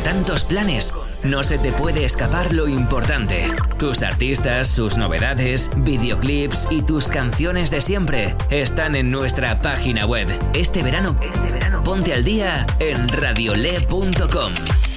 tantos planes, no se te puede escapar lo importante. Tus artistas, sus novedades, videoclips y tus canciones de siempre están en nuestra página web. Este verano, ponte al día en radiole.com.